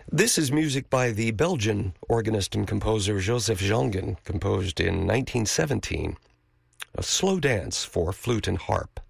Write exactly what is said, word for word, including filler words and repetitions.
This is music by the Belgian organist and composer Joseph Jongen, composed in nineteen seventeen, a slow dance for flute and harp.